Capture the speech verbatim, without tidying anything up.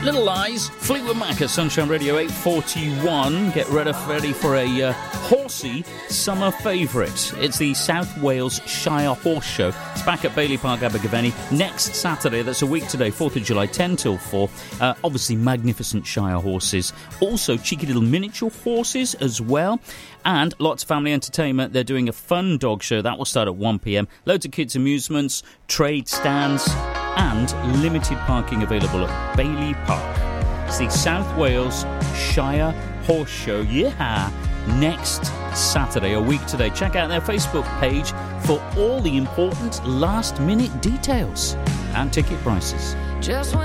Little Lies, Fleetwood Mac at Sunshine Radio eight forty-one. Get ready, ready for a uh, horsey summer favourite. It's the South Wales Shire Horse Show. It's back at Bailey Park, Abergavenny, next Saturday. That's a week today, fourth of July, ten till four. Uh, obviously, magnificent Shire horses. Also, cheeky little miniature horses as well. And lots of family entertainment. They're doing a fun dog show. That will start at one p.m. Loads of kids' amusements, trade stands, and limited parking available at Bailey Park. It's the South Wales Shire Horse Show. Yeah, next Saturday, a week today. Check out their Facebook page for all the important last-minute details and ticket prices. Just when